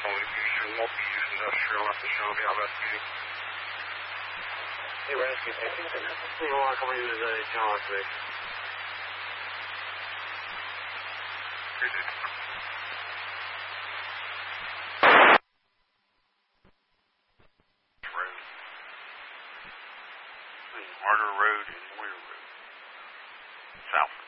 only using multi-use industrial facility on rescue. Hey, rescue, I think the alarm coming into the John Vic. Martyr Road and Moyer Road. South.